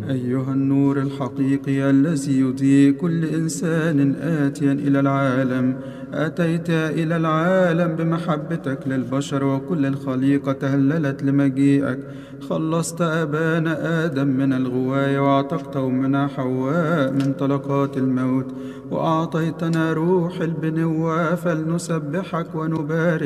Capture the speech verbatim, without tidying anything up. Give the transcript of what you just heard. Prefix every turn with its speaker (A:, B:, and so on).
A: أيها النور الحقيقي الذي يضيء كل إنسان آتيا إلى العالم، أتيت إلى العالم بمحبتك للبشر وكل الخليقة تهللت لمجيئك. خلصت أبانا آدم من الغواية وأعتقت أمنا حواء من طلقات الموت، وأعطيتنا روح البنوة، فلنسبحك ونبارك